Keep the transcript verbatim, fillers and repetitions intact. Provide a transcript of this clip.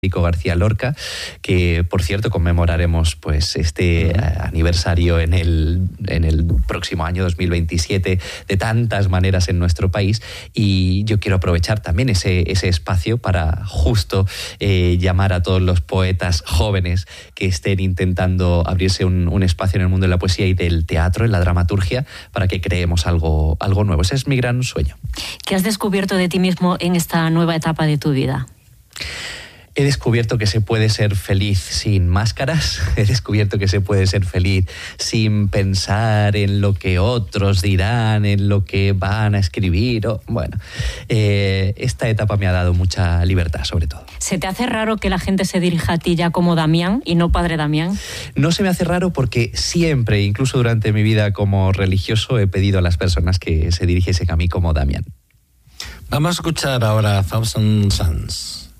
Federico García Lorca, que por cierto conmemoraremos pues este uh-huh. aniversario en el, en el próximo año dos mil veintisiete de tantas maneras en nuestro país, y yo quiero aprovechar también ese, ese espacio para justo eh, llamar a todos los poetas jóvenes que estén intentando abrirse un, un espacio en el mundo de la poesía y del teatro, en la dramaturgia, para que creemos algo, algo nuevo. Ese es mi gran sueño. ¿Qué has descubierto de ti mismo en esta nueva etapa de tu vida? He descubierto que se puede ser feliz sin máscaras, he descubierto que se puede ser feliz sin pensar en lo que otros dirán, en lo que van a escribir. O, bueno, eh, esta etapa me ha dado mucha libertad, sobre todo. ¿Se te hace raro que la gente se dirija a ti ya como Damián y no Padre Damián? No se me hace raro porque siempre, incluso durante mi vida como religioso, he pedido a las personas que se dirigiesen a mí como Damián. Vamos a escuchar ahora Thousand Suns.